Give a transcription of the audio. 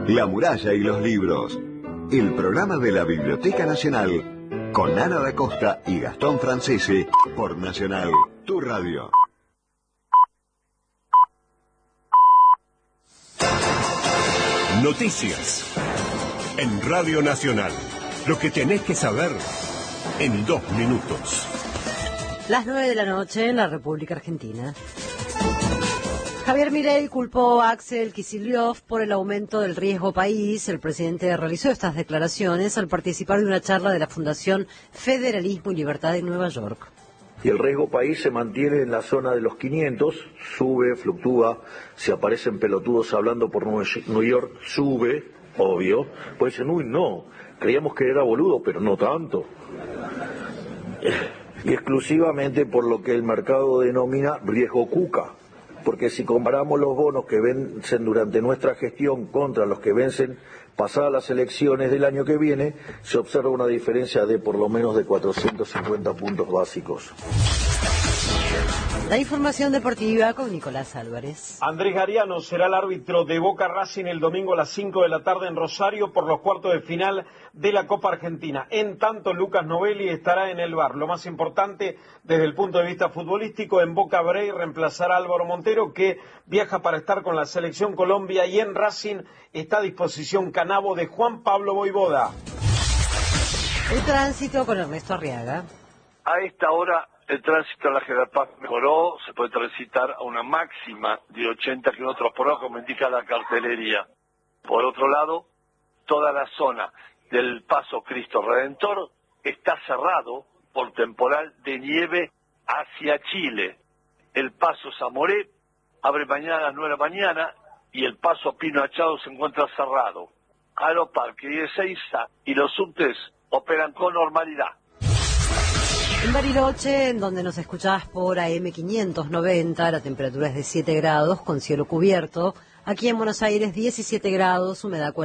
La muralla y los libros. El programa de la Biblioteca Nacional con Ana da Costa y Gastón Francese por Nacional, tu radio. Noticias en Radio Nacional. Lo que tenés que saber en 2 minutos. Las 9 de la noche en la República Argentina. Javier Milei culpó a Axel Kicillof por el aumento del riesgo país. El presidente realizó estas declaraciones al participar de una charla de la Fundación Federalismo y Libertad en Nueva York. Y el riesgo país se mantiene en la zona de los 500, sube, fluctúa, si aparecen pelotudos hablando por New York, sube, obvio. Pues dicen, uy, no, creíamos que era boludo, pero no tanto. Y exclusivamente por lo que el mercado denomina riesgo cuca. Porque si comparamos los bonos que vencen durante nuestra gestión contra los que vencen pasadas las elecciones del año que viene, se observa una diferencia de por lo menos de 450 puntos básicos. La información deportiva con Nicolás Álvarez. Andrés Gariano será el árbitro de Boca Racing el domingo a las 5 de la tarde en Rosario por los cuartos de final de la Copa Argentina. En tanto, Lucas Novelli estará en el VAR. Lo más importante desde el punto de vista futbolístico, en Boca Brey reemplazará a Álvaro Montero, que viaja para estar con la Selección Colombia, y en Racing está a disposición Canavo de Juan Pablo Voivoda. El tránsito con Ernesto Arriaga. A esta hora el tránsito en la General Paz mejoró, se puede transitar a una máxima de 80 kilómetros por hora, como indica la cartelería. Por otro lado, toda la zona del Paso Cristo Redentor está cerrado por temporal de nieve hacia Chile. El Paso Zamoré abre mañana a las 9 de la mañana y el Paso Pino Achado se encuentra cerrado. Aeroparque y Ezeiza y los subtes operan con normalidad. En Bariloche, en donde nos escuchás por AM 590, la temperatura es de 7 grados con cielo cubierto. Aquí en Buenos Aires, 17 grados, humedad 40%.